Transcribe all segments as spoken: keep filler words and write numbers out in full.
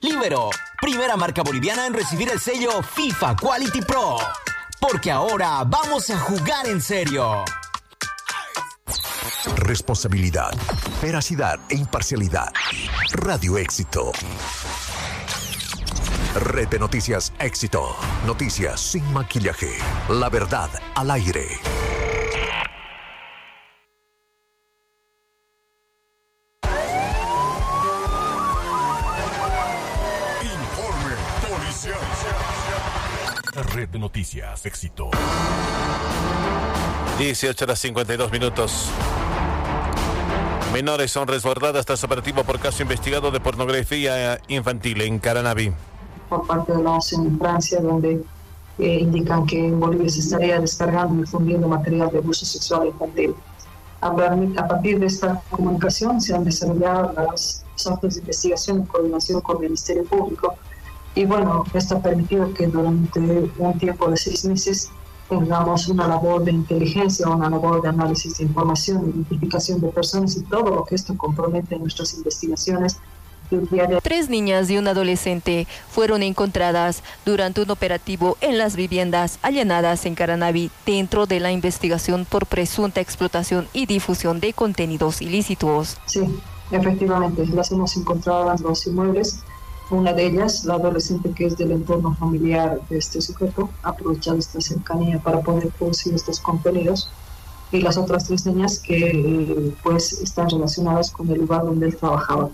Libero, primera marca boliviana en recibir el sello FIFA Quality Pro. Porque ahora vamos a jugar en serio. Responsabilidad, veracidad e imparcialidad. Radio Éxito. Red de Noticias Éxito. Noticias sin maquillaje. La verdad al aire. Informe policial. Red de Noticias Éxito. dieciocho horas cincuenta y dos minutos. Menores son resguardadas tras operativo por caso investigado de pornografía infantil en Caranavi. Por parte de la O C E en Francia, donde eh, indican que en Bolivia se estaría descargando y difundiendo material de abuso sexual infantil. A, a partir de esta comunicación se han desarrollado las actos de investigación en coordinación con el Ministerio Público y bueno, esto ha permitido que durante un tiempo de seis meses tengamos una labor de inteligencia, una labor de análisis de información, identificación de personas y todo lo que esto compromete en nuestras investigaciones. Tres niñas y un adolescente fueron encontradas durante un operativo en las viviendas allanadas en Caranavi dentro de la investigación por presunta explotación y difusión de contenidos ilícitos. Sí, efectivamente, las hemos encontrado en los inmuebles. Una de ellas, la adolescente que es del entorno familiar de este sujeto, ha aprovechado esta cercanía para poder producir estos contenidos. Y las otras tres niñas que eh, pues están relacionadas con el lugar donde él trabajaba.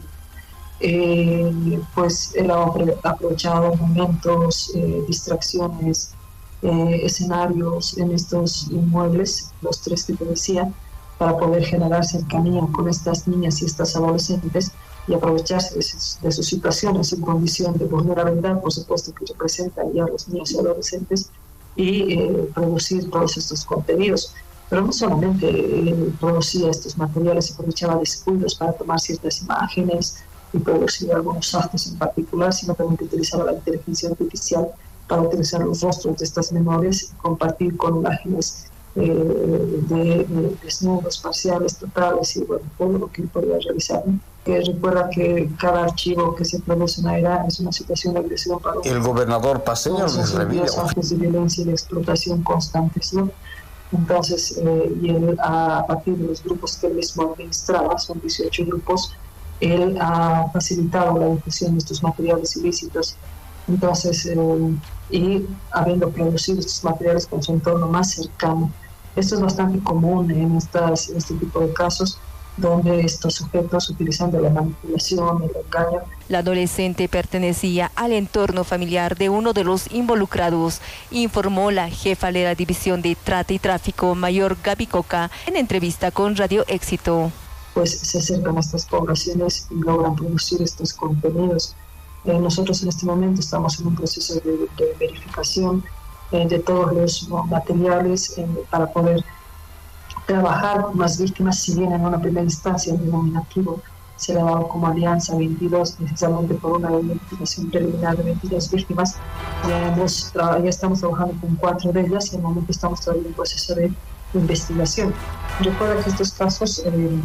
Eh, pues él ha aprovechado momentos, eh, distracciones, eh, escenarios en estos inmuebles, los tres que te decía, para poder generar cercanía con estas niñas y estas adolescentes y aprovecharse de, sus, de su situación, de su condición de vulnerabilidad, por supuesto, que representan ya los niños y adolescentes, y eh, producir todos estos contenidos. Pero no solamente eh, producía estos materiales, se aprovechaba descuidos para tomar ciertas imágenes y producir algunos actos en particular, sino también que utilizaba la inteligencia artificial para utilizar los rostros de estas menores y compartir con imágenes eh, de, de desnudos parciales, totales y bueno, todo lo que él podía realizar, ¿no? Que recuerda que cada archivo que se produce en AERA es una situación de agresión para el gobernador Paceño les revive actos de violencia y de explotación constantes, ¿no? Entonces, eh, y él, a, a partir de los grupos que él mismo administraba, son dieciocho grupos, él ha facilitado la difusión de estos materiales ilícitos. Entonces, eh, y habiendo producido estos materiales con su entorno más cercano. Esto es bastante común en, estas, en este tipo de casos, donde estos sujetos, utilizando la manipulación, el engaño. La adolescente pertenecía al entorno familiar de uno de los involucrados, informó la jefa de la División de Trata y Tráfico, Mayor Gaby Coca, en entrevista con Radio Éxito. Pues se acercan a estas poblaciones y logran producir estos contenidos. Eh, nosotros en este momento estamos en un proceso de, de verificación eh, de todos los ¿no? materiales eh, para poder trabajar con las víctimas. Si bien en una primera instancia el denominativo se le ha dado como Alianza veintidós, precisamente por una identificación preliminar de veintidós víctimas, ya, hemos, ya estamos trabajando con cuatro de ellas y en el momento estamos todavía en un proceso de investigación. Recuerda que estos casos... Eh,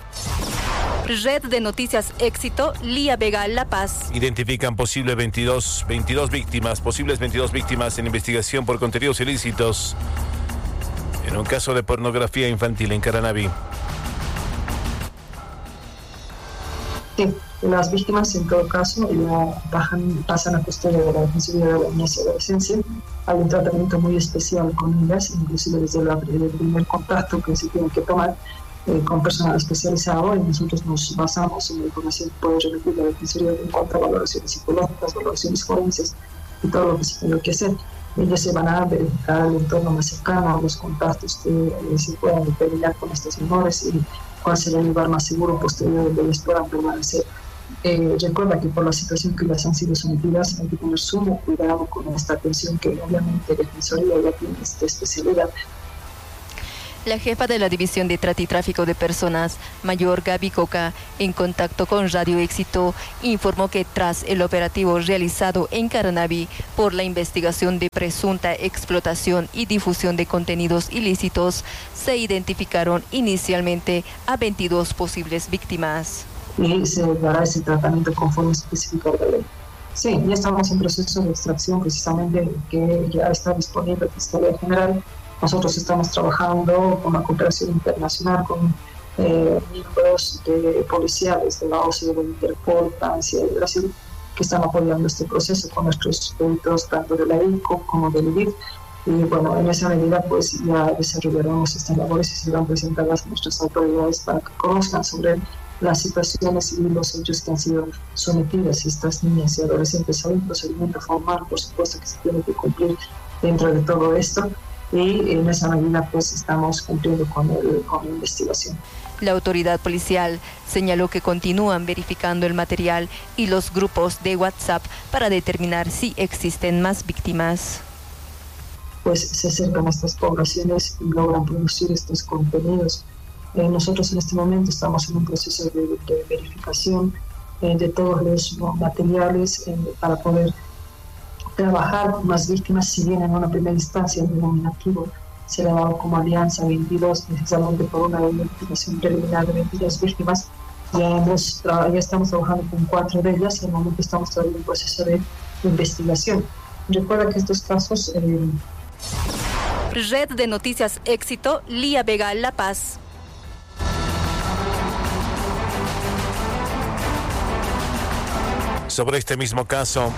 Red de Noticias Éxito, Lía Vega, La Paz. Identifican posibles veintidós, veintidós víctimas, posibles veintidós víctimas en investigación por contenidos ilícitos en un caso de pornografía infantil en Caranavi. Sí, las víctimas en todo caso ya bajan, pasan a custodia de la Defensoría de la Niñez y Adolescencia. Hay un tratamiento muy especial con ellas, inclusive desde la, el primer contacto que se tiene que tomar eh, con personal especializado, y nosotros nos basamos en la información que puede remitir la Defensoría en cuanto a valoraciones psicológicas, valoraciones forenses y todo lo que se tenga que hacer. Ellos se van a verificar el entorno más cercano, los contactos que eh, se puedan determinar con estos menores y cuál será el lugar más seguro posterior donde ellos puedan permanecer. Eh, recuerda que por la situación que las han sido sometidas hay que tener sumo cuidado con esta atención que obviamente la Defensoría ya tiene esta especialidad. La jefa de la División de Trata y Tráfico de Personas, Mayor Gaby Coca, en contacto con Radio Éxito, informó que tras el operativo realizado en Caranavi por la investigación de presunta explotación y difusión de contenidos ilícitos, se identificaron inicialmente a veintidós posibles víctimas. Y se dará ese tratamiento conforme especificado la ley. Sí, ya estamos en proceso de extracción precisamente que ya está disponible la Fiscalía General. Nosotros estamos trabajando con la cooperación internacional con eh, miembros de policiales de la O C D, de Interpol, Francia y Brasil, que están apoyando este proceso con nuestros peritos tanto de la I C O como del I D I F. Y bueno, en esa medida pues ya desarrollaremos estas labores y serán presentadas a nuestras autoridades para que conozcan sobre las situaciones y los hechos que han sido sometidas estas niñas y adolescentes. Hay un procedimiento formal, por supuesto, que se tiene que cumplir dentro de todo esto, y en esa medida pues estamos cumpliendo con, el, con la investigación. La autoridad policial señaló que continúan verificando el material y los grupos de WhatsApp para determinar si existen más víctimas. Pues se acercan a estas poblaciones y logran producir estos contenidos. Eh, nosotros en este momento estamos en un proceso de, de verificación eh, de todos los no, materiales eh, para poder trabajar con las víctimas. Si bien en una primera instancia el denominativo se le ha dado como Alianza veintidós, precisamente por una identificación preliminar de veintidós víctimas, ya, hemos, ya estamos trabajando con cuatro de ellas y en el momento estamos todavía en un proceso de investigación. Recuerda que estos casos... Eh, Red de Noticias Éxito, Lía Vega, La Paz. Sobre este mismo caso,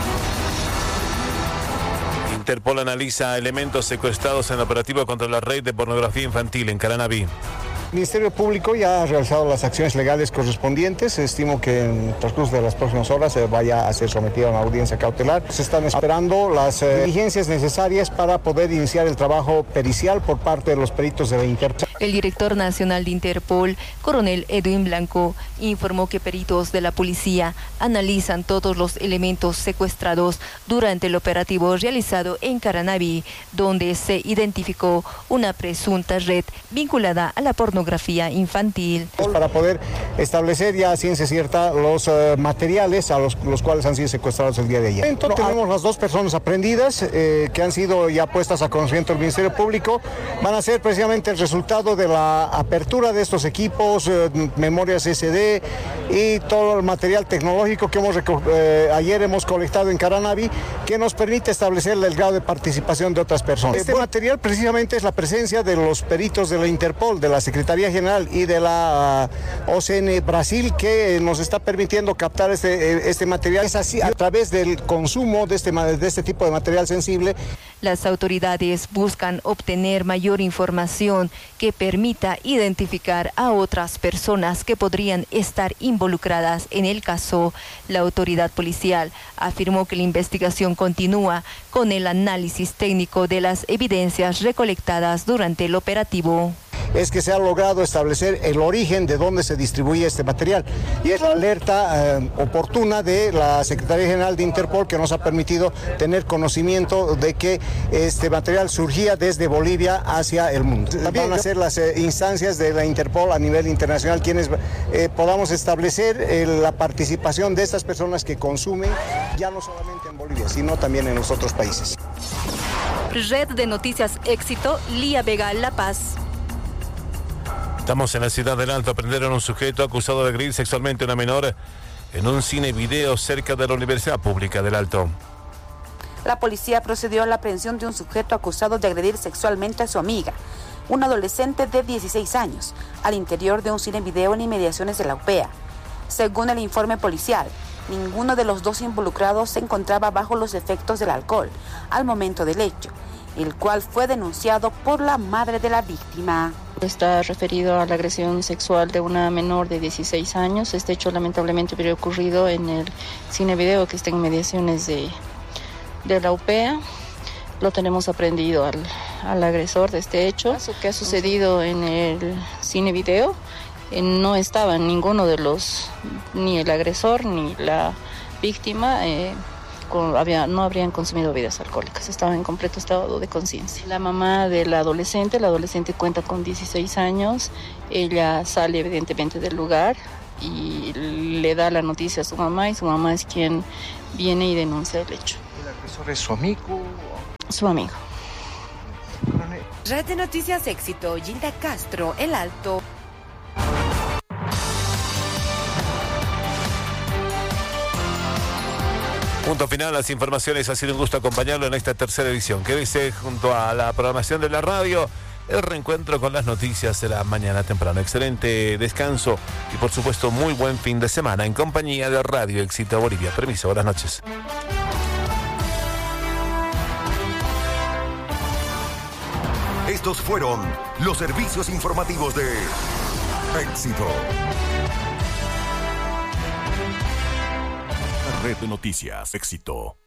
Interpol analiza elementos secuestrados en el operativo contra la red de pornografía infantil en Caranaví. El Ministerio Público ya ha realizado las acciones legales correspondientes. Estimo que en el transcurso de las próximas horas se vaya a ser sometido a una audiencia cautelar. Se están esperando las eh, diligencias necesarias para poder iniciar el trabajo pericial por parte de los peritos de la Interpol. El director nacional de Interpol, coronel Edwin Blanco, informó que peritos de la policía analizan todos los elementos secuestrados durante el operativo realizado en Caranaví, donde se identificó una presunta red vinculada a la pornografía infantil. Para poder establecer ya a ciencia cierta los uh, materiales a los, los cuales han sido secuestrados el día de ayer. Entonces, tenemos las dos personas aprendidas eh, que han sido ya puestas a conocimiento del Ministerio Público. Van a ser precisamente el resultado de la apertura de estos equipos, eh, memorias ese de y todo el material tecnológico que hemos eh, ayer hemos colectado en Caranaví, que nos permite establecer el grado de participación de otras personas. Este material precisamente es la presencia de los peritos de la Interpol, de la Secretaría General y de la O C N Brasil, que nos está permitiendo captar este, este material. Es así a través del consumo de este, de este tipo de material sensible. Las autoridades buscan obtener mayor información que permita identificar a otras personas que podrían estar involucradas en el caso. La autoridad policial afirmó que la investigación continúa con el análisis técnico de las evidencias recolectadas durante el operativo. Es que se ha logrado establecer el origen de dónde se distribuye este material, y es la alerta eh, oportuna de la Secretaría General de Interpol que nos ha permitido tener conocimiento de que este material surgía desde Bolivia hacia el mundo. También van a ser las eh, instancias de la Interpol a nivel internacional quienes eh, podamos establecer eh, la participación de estas personas que consumen ya no solamente en Bolivia, sino también en los otros países. Red de Noticias Éxito, Lía Vega, La Paz. Estamos en la ciudad del Alto. Aprendieron a un sujeto acusado de agredir sexualmente a una menor en un cine video cerca de la Universidad Pública del Alto. La policía procedió a la aprehensión de un sujeto acusado de agredir sexualmente a su amiga, una adolescente de dieciséis años, al interior de un cine video en inmediaciones de la U P E A. Según el informe policial, ninguno de los dos involucrados se encontraba bajo los efectos del alcohol al momento del hecho, el cual fue denunciado por la madre de la víctima. Está referido a la agresión sexual de una menor de dieciséis años. Este hecho lamentablemente habría ocurrido en el cine video que está en mediaciones de, de la U P E A. Lo tenemos aprendido al, al agresor de este hecho. Lo que ha sucedido en el cine video, eh, no estaban ninguno de los, ni el agresor ni la víctima, eh, Con, había, no habrían consumido bebidas alcohólicas, estaban en completo estado de conciencia. La mamá de la adolescente, la adolescente cuenta con dieciséis años, ella sale evidentemente del lugar y le da la noticia a su mamá, y su mamá es quien viene y denuncia el hecho. ¿El agresor es su amigo? Su amigo. Red de Noticias Éxito, Gilda Castro, El Alto. Punto final, las informaciones. Ha sido un gusto acompañarlo en esta tercera edición. Quédese junto a la programación de la radio. El reencuentro con las noticias de la mañana temprano. Excelente descanso y por supuesto muy buen fin de semana en compañía de Radio Éxito Bolivia. Permiso, buenas noches. Estos fueron los servicios informativos de Éxito. Red de Noticias Éxito.